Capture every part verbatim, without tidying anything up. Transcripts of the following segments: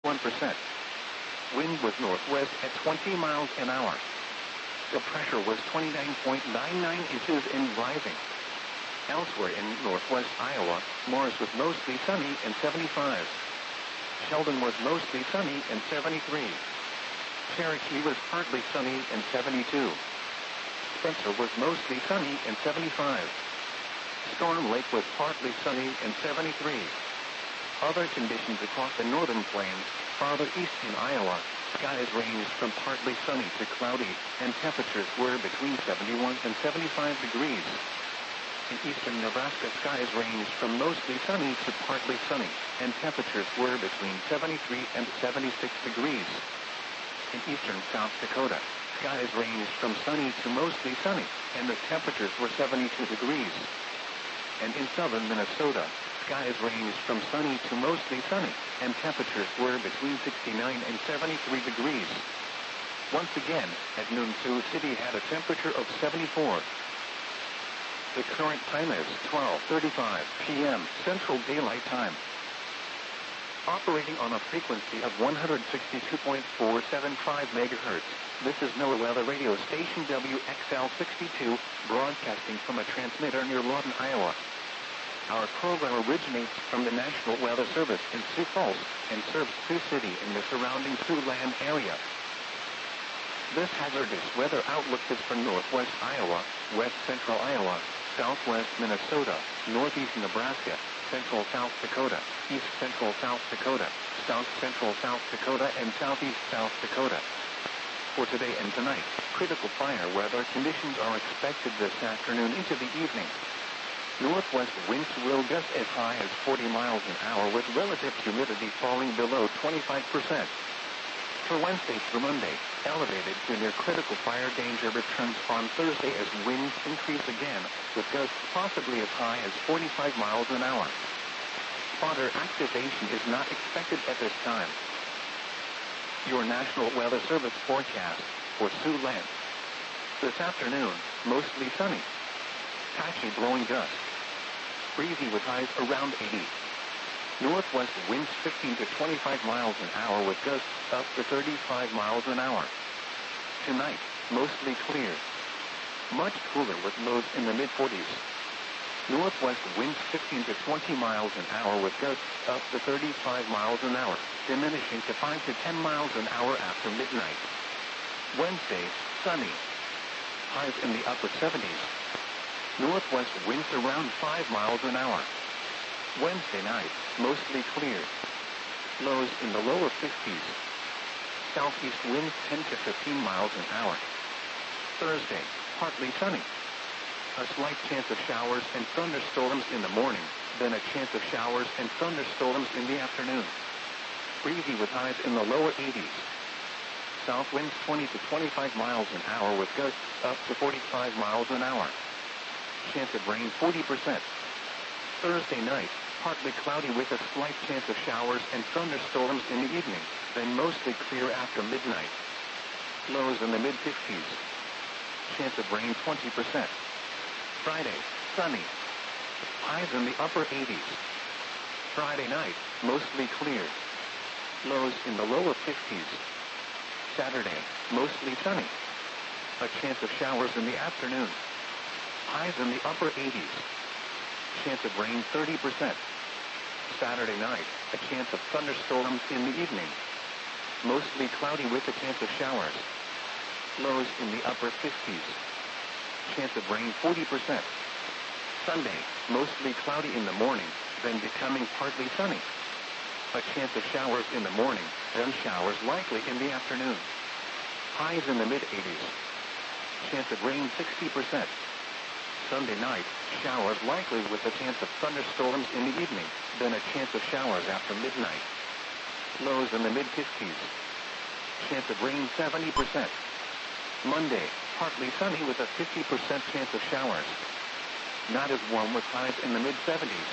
one percent. Wind was northwest at twenty miles an hour. The pressure was twenty-nine point nine nine inches and rising. Elsewhere in northwest Iowa, Morris was mostly sunny and seventy-five. Sheldon was mostly sunny and seventy-three. Cherokee was partly sunny and seventy-two. Spencer was mostly sunny and seventy-five. Storm Lake was partly sunny and seventy-three. Other conditions across the northern plains, farther east in Iowa, skies ranged from partly sunny to cloudy, and temperatures were between seventy-one and seventy-five degrees. In eastern Nebraska, skies ranged from mostly sunny to partly sunny, and temperatures were between seventy-three and seventy-six degrees. In eastern South Dakota, skies ranged from sunny to mostly sunny, and the temperatures were seventy-two degrees. And in southern Minnesota, skies ranged from sunny to mostly sunny, and temperatures were between sixty-nine and seventy-three degrees. Once again, at noon Sioux City had a temperature of seventy-four. The current time is twelve thirty-five p m Central Daylight Time. Operating on a frequency of one hundred sixty-two point four seven five megahertz, this is NOAA Weather Radio Station W X L sixty-two, broadcasting from a transmitter near Lawton, Iowa. Our program originates from the National Weather Service in Sioux Falls and serves Sioux City and the surrounding Siouxland area. This hazardous weather outlook is for northwest Iowa, west central Iowa, southwest Minnesota, northeast Nebraska, central South Dakota, east central South Dakota, south central South Dakota, and southeast South Dakota. For today and tonight, critical fire weather conditions are expected this afternoon into the evening. Northwest winds will gust as high as forty miles an hour with relative humidity falling below twenty-five percent. For Wednesday through Monday, elevated to near critical fire danger returns on Thursday as winds increase again, with gusts possibly as high as forty-five miles an hour. Spotter activation is not expected at this time. Your National Weather Service forecast for Siouxland. This afternoon, mostly sunny. Patchy blowing gusts. Breezy with highs around eighty. Northwest winds fifteen to twenty-five miles an hour with gusts up to thirty-five miles an hour. Tonight, mostly clear. Much cooler with lows in the mid forties. Northwest winds fifteen to twenty miles an hour with gusts up to thirty-five miles an hour, diminishing to five to ten miles an hour after midnight. Wednesday, sunny. Highs in the upper seventies. Northwest winds around five miles an hour. Wednesday night, mostly clear. Lows in the lower fifties. Southeast winds ten to fifteen miles an hour. Thursday, partly sunny. A slight chance of showers and thunderstorms in the morning, then a chance of showers and thunderstorms in the afternoon. Breezy with highs in the lower eighties. South winds twenty to twenty-five miles an hour with gusts up to forty-five miles an hour. Chance of rain forty percent. Thursday night, partly cloudy with a slight chance of showers and thunderstorms in the evening, then mostly clear after midnight. Lows in the mid fifties. Chance of rain twenty percent. Friday, sunny. Highs in the upper eighties. Friday night, mostly clear. Lows in the lower fifties. Saturday, mostly sunny. A chance of showers in the afternoon. Highs in the upper eighties. Chance of rain thirty percent. Saturday night, a chance of thunderstorms in the evening. Mostly cloudy with a chance of showers. Lows in the upper fifties. Chance of rain forty percent. Sunday, mostly cloudy in the morning, then becoming partly sunny. A chance of showers in the morning, then showers likely in the afternoon. Highs in the mid eighties. Chance of rain sixty percent. Sunday night, showers likely with a chance of thunderstorms in the evening, then a chance of showers after midnight. Lows in the mid fifties. Chance of rain seventy percent. Monday, partly sunny with a fifty percent chance of showers. Not as warm with highs in the mid seventies.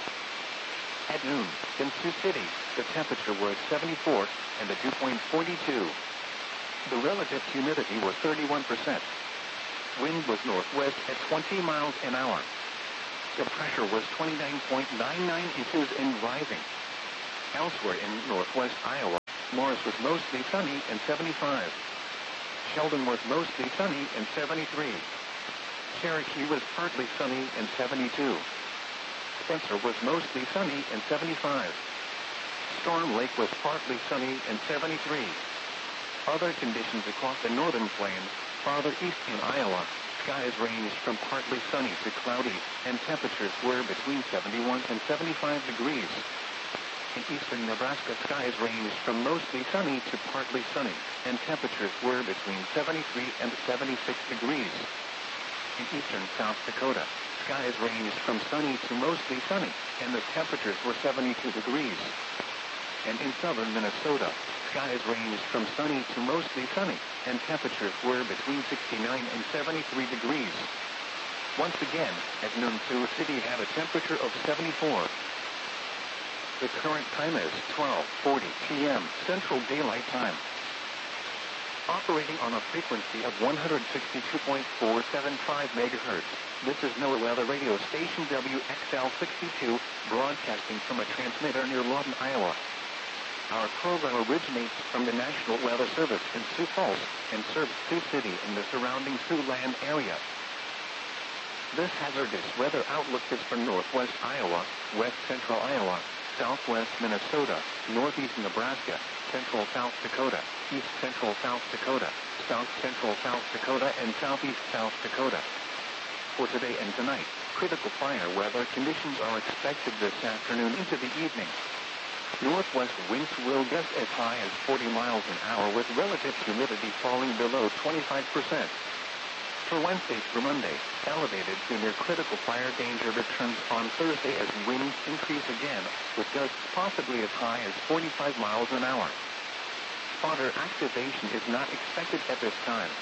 At noon, in Sioux City, the temperature was seventy-four and the dew point forty-two. The relative humidity was thirty-one percent. Wind was northwest at twenty miles an hour. The pressure was twenty-nine point nine nine inches and rising. Elsewhere in northwest Iowa, Morris was mostly sunny and seventy-five. Sheldon was mostly sunny and seventy-three. Cherokee was partly sunny and seventy-two. Spencer was mostly sunny and seventy-five. Storm Lake was partly sunny and seventy-three. Other conditions across the northern plains, farther east in Iowa, skies ranged from partly sunny to cloudy, and temperatures were between seventy-one and seventy-five degrees. In eastern Nebraska, skies ranged from mostly sunny to partly sunny, and temperatures were between seventy-three and seventy-six degrees. In eastern South Dakota, skies ranged from sunny to mostly sunny, and the temperatures were seventy-two degrees. And in southern Minnesota, skies ranged from sunny to mostly sunny, and temperatures were between sixty-nine and seventy-three degrees. Once again, at noon, Sioux City had a temperature of seventy-four. The current time is twelve forty p m Central Daylight Time. Operating on a frequency of one hundred sixty-two point four seven five megahertz, this is NOAA Weather Radio Station W X L sixty-two, broadcasting from a transmitter near Lawton, Iowa. Our program originates from the National Weather Service in Sioux Falls and serves Sioux City and the surrounding Siouxland area. This hazardous weather outlook is for northwest Iowa, west central Iowa, southwest Minnesota, northeast Nebraska, central South Dakota, east central South Dakota, south central South Dakota, and southeast South Dakota. For today and tonight, critical fire weather conditions are expected this afternoon into the evening. Northwest winds will gust as high as forty miles an hour with relative humidity falling below twenty-five percent. For Wednesday through Monday, elevated to near critical fire danger returns on Thursday as winds increase again, with gusts possibly as high as forty-five miles an hour. Spotter activation is not expected at this time.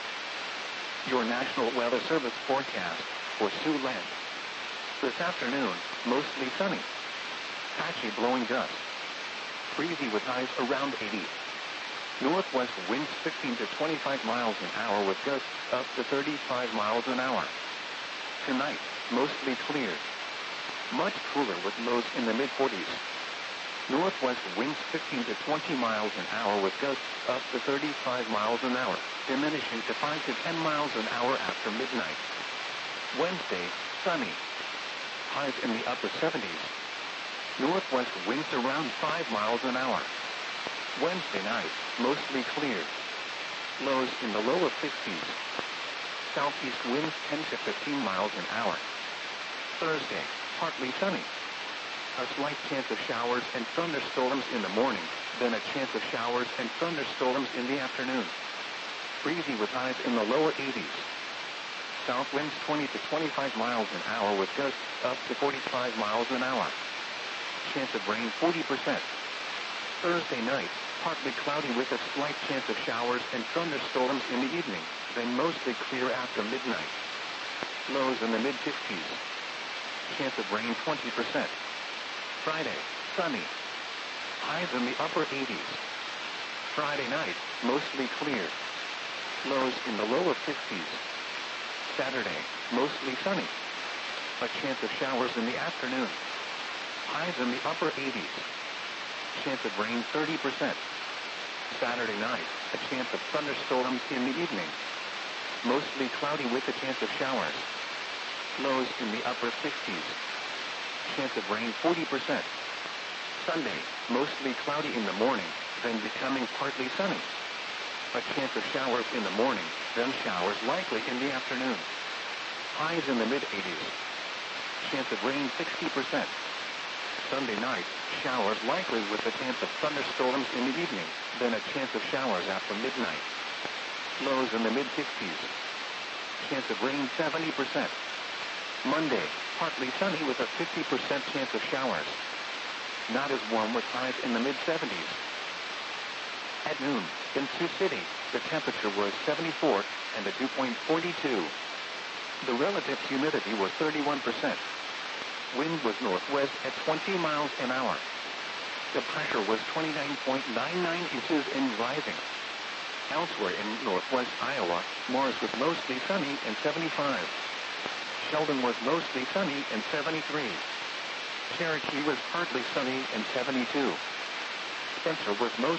Your National Weather Service forecast for Siouxland. This afternoon, mostly sunny. Patchy blowing gusts. Breezy with highs around eighty. Northwest winds fifteen to twenty-five miles an hour with gusts up to thirty-five miles an hour. Tonight, mostly clear. Much cooler with lows in the mid forties. Northwest winds fifteen to twenty miles an hour with gusts up to thirty-five miles an hour, diminishing to five to ten miles an hour after midnight. Wednesday, sunny. Highs in the upper seventies. Northwest winds around five miles an hour. Wednesday night, mostly clear. Lows in the lower fifties. Southeast winds ten to fifteen miles an hour. Thursday, partly sunny. A slight chance of showers and thunderstorms in the morning, then a chance of showers and thunderstorms in the afternoon. Breezy with highs in the lower eighties. South winds twenty to twenty-five miles an hour with gusts up to forty-five miles an hour. Chance of rain forty percent. Thursday night, partly cloudy with a slight chance of showers and thunderstorms in the evening, then mostly clear after midnight. Lows in the mid fifties. Chance of rain twenty percent. Friday, sunny. Highs in the upper eighties. Friday night, mostly clear. Lows in the lower fifties. Saturday, mostly sunny. A chance of showers in the afternoon. Highs in the upper eighties. Chance of rain thirty percent. Saturday night, a chance of thunderstorms in the evening. Mostly cloudy with a chance of showers. Lows in the upper fifties. Chance of rain forty percent. Sunday, mostly cloudy in the morning, then becoming partly sunny. A chance of showers in the morning, then showers likely in the afternoon. Highs in the mid eighties. Chance of rain sixty percent. Sunday night, showers likely with a chance of thunderstorms in the evening, then a chance of showers after midnight. Lows in the mid fifties. Chance of rain seventy percent. Monday, partly sunny with a fifty percent chance of showers. Not as warm with highs in the mid seventies. At noon, in Sioux City, the temperature was seventy-four and the dew point forty-two. The relative humidity was thirty-one percent. Wind was northwest at twenty miles an hour. The pressure was twenty-nine point nine nine inches and rising. Elsewhere in northwest Iowa, Morris was mostly sunny and seventy-five. Sheldon was mostly sunny and seventy-three. Cherokee was partly sunny and seventy-two. Spencer was mostly